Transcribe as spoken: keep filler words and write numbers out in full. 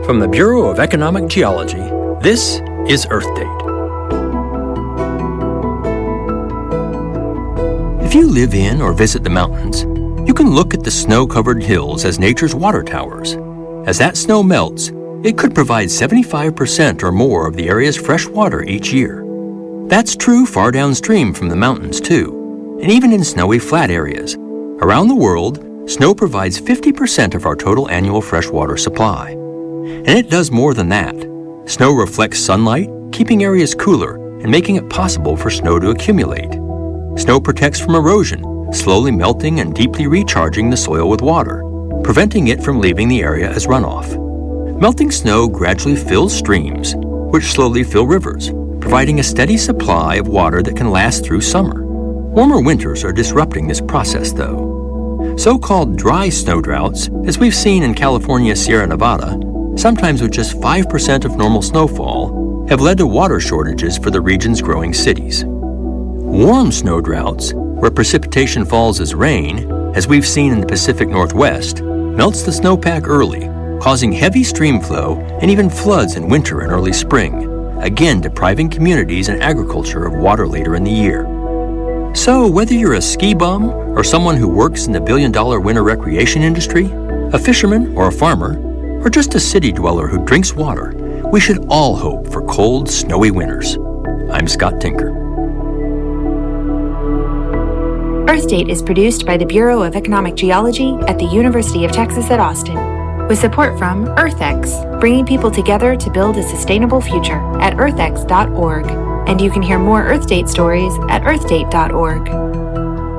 From the Bureau of Economic Geology, this is Earth Date. If you live in or visit the mountains, you can look at the snow-covered hills as nature's water towers. As that snow melts, it could provide seventy-five percent or more of the area's fresh water each year. That's true far downstream from the mountains, too, and even in snowy flat areas. Around the world, snow provides fifty percent of our total annual freshwater supply. And it does more than that. Snow reflects sunlight, keeping areas cooler and making it possible for snow to accumulate. Snow protects from erosion, slowly melting and deeply recharging the soil with water, preventing it from leaving the area as runoff. Melting snow gradually fills streams, which slowly fill rivers, providing a steady supply of water that can last through summer. Warmer winters are disrupting this process, though. So-called dry snow droughts, as we've seen in California's Sierra Nevada, sometimes with just five percent of normal snowfall, have led to water shortages for the region's growing cities. Warm snow droughts, where precipitation falls as rain, as we've seen in the Pacific Northwest, melts the snowpack early, causing heavy stream flow and even floods in winter and early spring, again depriving communities and agriculture of water later in the year. So whether you're a ski bum or someone who works in the billion-dollar winter recreation industry, a fisherman or a farmer, or just a city dweller who drinks water, we should all hope for cold, snowy winters. I'm Scott Tinker. Earth Date is produced by the Bureau of Economic Geology at the University of Texas at Austin, with support from EarthX, bringing people together to build a sustainable future at earth x dot org. And you can hear more Earth Date stories at earth date dot org.